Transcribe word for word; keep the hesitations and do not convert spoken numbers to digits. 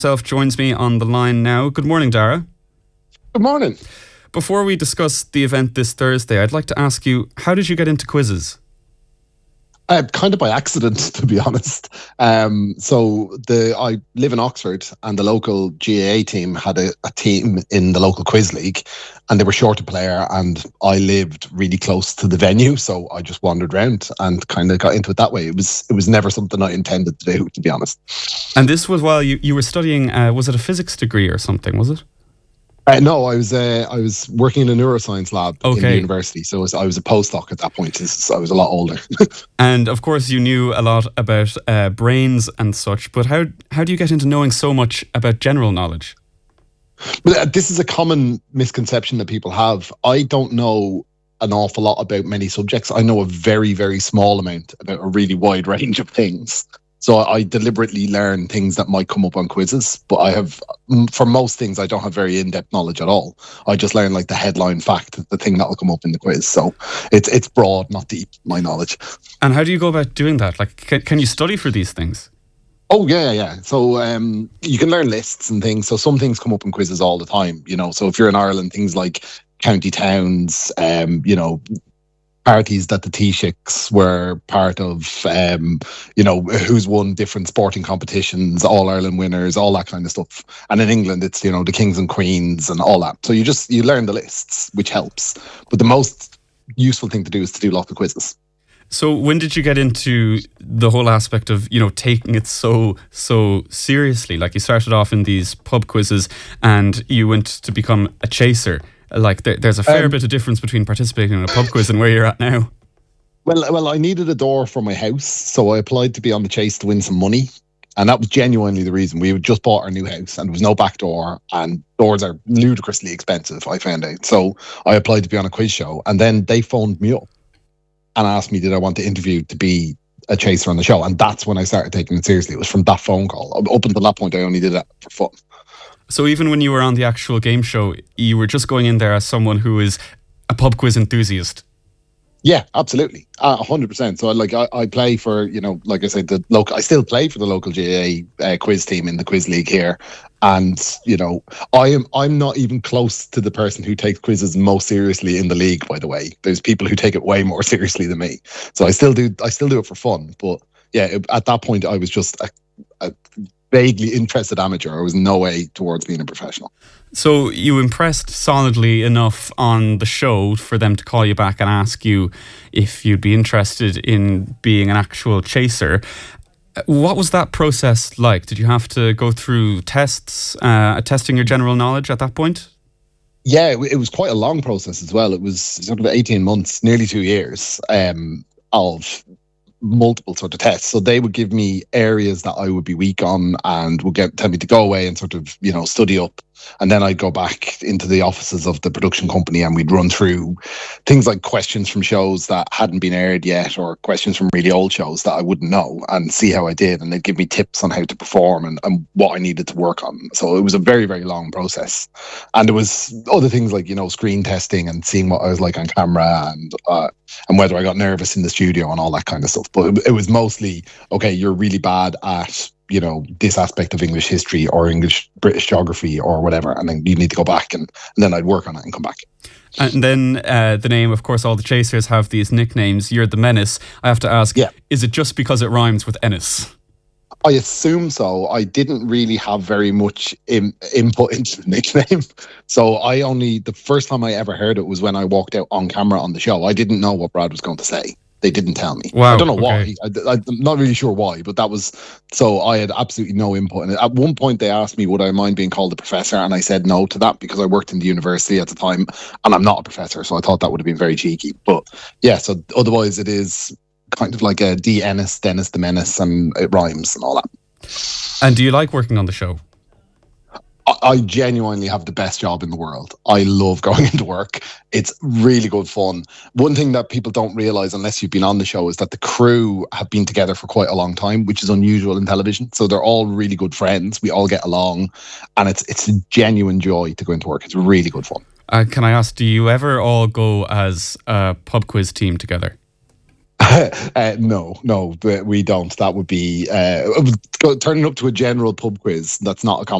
Self joins me on the line now. Good morning, Dara. Good morning. Before we discuss the event this Thursday, I'd like to ask you, how did you get into quizzes? Uh, kind of by accident, to be honest. Um, so the I live in Oxford, and the local G A A team had a, a team in the local quiz league, and they were short a player, and I lived really close to the venue, so I just wandered around and kind of got into it that way. It was it was never something I intended to do, to be honest. And this was while you, you were studying, uh, was it a physics degree or something, was it? Uh, no, I was uh, I was working in a neuroscience lab okay. in the university, so I was, I was a postdoc at that point. So I was a lot older. And of course, you knew a lot about uh, brains and such. But how how do you get into knowing so much about general knowledge? But uh, this is a common misconception that people have. I don't know an awful lot about many subjects. I know a very very small amount about a really wide range of things. So I deliberately learn things that might come up on quizzes, but I have, for most things, I don't have very in-depth knowledge at all. I just learn like the headline fact, the thing that will come up in the quiz. So it's it's broad, not deep, my knowledge. And how do you go about doing that? Like, can, can you study for these things? Oh, yeah, yeah. So um, you can learn lists and things. So some things come up in quizzes all the time, you know. So if you're in Ireland, things like county towns, um, you know, parties that the Taoiseachs were part of, um, you know, who's won different sporting competitions, All Ireland winners, all that kind of stuff. And in England, it's, you know, the kings and queens and all that. So you just, you learn the lists, which helps. But the most useful thing to do is to do lots of quizzes. So when did you get into the whole aspect of, you know, taking it so, so seriously? Like, you started off in these pub quizzes and you went to become a chaser. Like, there, there's a fair um, bit of difference between participating in a pub quiz and where you're at now. Well, well, I needed a door for my house, so I applied to be on the chase to win some money. And that was genuinely the reason. We had just bought our new house and there was no back door, and doors are ludicrously expensive, I found out. So I applied to be on a quiz show, and then they phoned me up and asked me, did I want to interview to be a chaser on the show? And that's when I started taking it seriously. It was from that phone call. Up until that point, I only did it for fun. So even when you were on the actual game show, you were just going in there as someone who is a pub quiz enthusiast? Yeah, absolutely. A hundred percent. So like I, I play for, you know, like I said, the local, I still play for the local G A A uh, quiz team in the quiz league here. And, you know, I am, I'm not even close to the person who takes quizzes most seriously in the league, by the way. There's people who take it way more seriously than me. So I still do, I still do it for fun. But yeah, it, at that point, I was just a, a vaguely interested amateur. I was no way towards being a professional. So you impressed solidly enough on the show for them to call you back and ask you if you'd be interested in being an actual chaser. What was that process like? Did you have to go through tests, uh, testing your general knowledge at that point? Yeah, it was quite a long process as well. It was sort of eighteen months, nearly two years um, of multiple sort of tests. So they would give me areas that I would be weak on and would get tell me to go away and sort of, you know, study up. And then I'd go back into the offices of the production company and we'd run through things like questions from shows that hadn't been aired yet, or questions from really old shows that I wouldn't know, and see how I did. And they'd give me tips on how to perform and, and what I needed to work on. So it was a very, very long process. And there was other things like, you know, screen testing and seeing what I was like on camera, and uh, and whether I got nervous in the studio and all that kind of stuff. But it, it was mostly, okay, you're really bad at, you know, this aspect of English history or English British geography or whatever, and then you need to go back, and, and then I'd work on it and come back. And then uh, the name, of course, all the chasers have these nicknames. You're the Menace. I have to ask, yeah. Is it just because it rhymes with Ennis? I assume so. I didn't really have very much in, input into the nickname. So I only, the first time I ever heard it was when I walked out on camera on the show. I didn't know what Brad was going to say. They didn't tell me. Wow, I don't know okay. why. I, I'm not really sure why, but that was, so I had absolutely no input in it. At one point they asked me, would I mind being called a professor? And I said no to that because I worked in the university at the time and I'm not a professor. So I thought that would have been very cheeky. But yeah, so otherwise it is kind of like a D Ennis, Dennis the Menace, and it rhymes and all that. And do you like working on the show? I genuinely have the best job in the world. I love going into work. It's really good fun. One thing that people don't realise unless you've been on the show is that the crew have been together for quite a long time, which is unusual in television. So they're all really good friends. We all get along, and it's it's a genuine joy to go into work. It's really good fun. Uh, can I ask, do you ever all go as a pub quiz team together? uh, no, no, we don't. That would be uh, turning up to a general pub quiz. That's not a